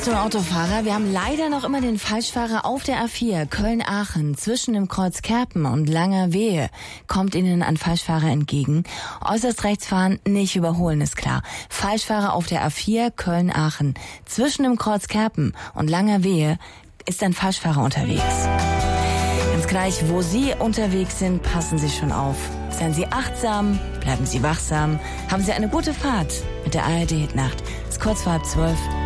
Achtung Autofahrer, wir haben leider noch immer den Falschfahrer auf der A4 Köln-Aachen zwischen dem Kreuz Kerpen und Langerwehe. Kommt Ihnen ein Falschfahrer entgegen. Äußerst rechts fahren, nicht überholen, ist klar. Falschfahrer auf der A4 Köln-Aachen zwischen dem Kreuz Kerpen und Langerwehe ist ein Falschfahrer unterwegs. Ganz gleich, wo Sie unterwegs sind, passen Sie schon auf. Seien Sie achtsam, bleiben Sie wachsam, haben Sie eine gute Fahrt mit der ARD Hitnacht. Es ist kurz vor 12:30.